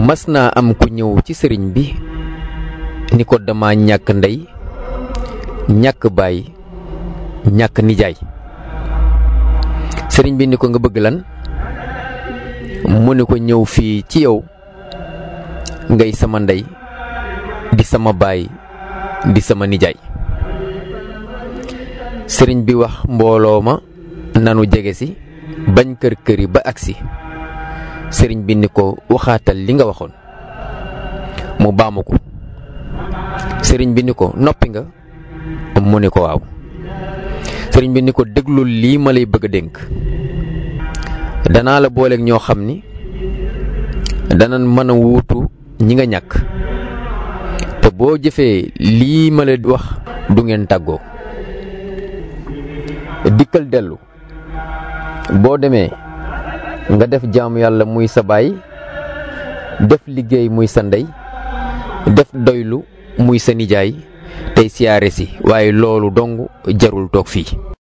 mas naa am ku ñëw ci sëriñ bi ni ko dama ñàkk ndey ñàkk baay ñàkk nijaay. sëriñ bi ni ko nga bëgg lan? mu ni ko ñëw fii ci yow ngay sama ndey di sama baay di sama nijaay. sëriñ bi wax mbooloo ma nanu jege si bañ kër këri ba agsi. sëriñ bi ni ko waxaatal li nga waxoon. mu baamu ko. sëriñ bi ni ko noppi nga? mu ni ko waaw. sëriñ bi ni ko déglul lii ma lay bëgg a dénk. danaa la booleeg ñoo xam ni danañ mën a wuutu ñi nga ñàkk te boo jëfee lii ma la wax du ngeen tàggoo. dikkal dellu boo demee nga def jaamu yàlla muy sa baay, def liggéey muy sa ndey, def doylu muy sa nijaay tey siyaare si waaye loolu dong jarul toog fii.